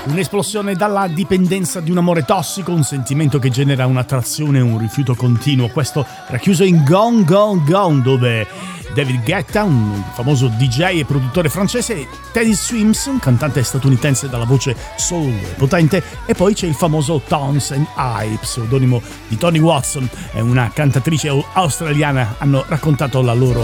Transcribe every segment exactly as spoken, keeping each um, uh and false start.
Un'esplosione dalla dipendenza di un amore tossico, un sentimento che genera un'attrazione e un rifiuto continuo. Questo racchiuso in Gone Gone Gone, dove David Guetta, un famoso D J e produttore francese, e Teddy Swims, un cantante statunitense dalla voce soul potente, e poi c'è il famoso Tones and I, pseudonimo di Tony Watson, è una cantatrice australiana, hanno raccontato la loro.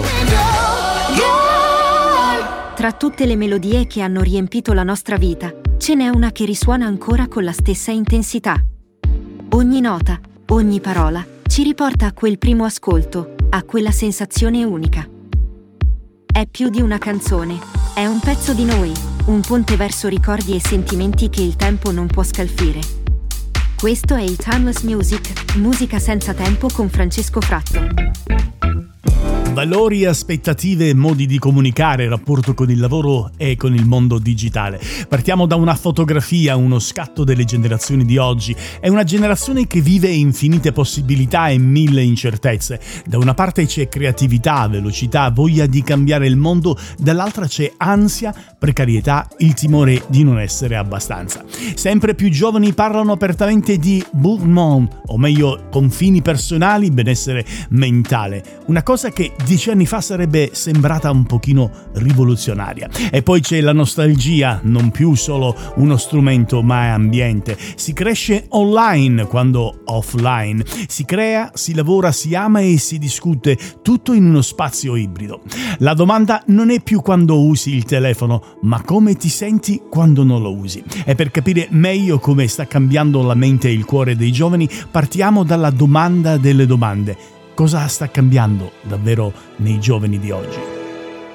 Tra tutte le melodie che hanno riempito la nostra vita, ce n'è una che risuona ancora con la stessa intensità. Ogni nota, ogni parola, ci riporta a quel primo ascolto, a quella sensazione unica. È più di una canzone, è un pezzo di noi, un ponte verso ricordi e sentimenti che il tempo non può scalfire. Questo è il Timeless Music, musica senza tempo con Francesco Fratto. Valori, aspettative, modi di comunicare, rapporto con il lavoro e con il mondo digitale. Partiamo da una fotografia, uno scatto delle generazioni di oggi. È una generazione che vive infinite possibilità e mille incertezze. Da una parte c'è creatività, velocità, voglia di cambiare il mondo, dall'altra c'è ansia, precarietà, il timore di non essere abbastanza. Sempre più giovani parlano apertamente di burn-on, o meglio confini personali, benessere mentale. Una cosa che dieci anni fa sarebbe sembrata un pochino rivoluzionaria. E poi c'è la nostalgia, non più solo uno strumento ma è ambiente. Si cresce online quando offline. Si crea, si lavora, si ama e si discute, tutto in uno spazio ibrido. La domanda non è più quando usi il telefono, ma come ti senti quando non lo usi. E per capire meglio come sta cambiando la mente e il cuore dei giovani, partiamo dalla domanda delle domande. Cosa sta cambiando davvero nei giovani di oggi?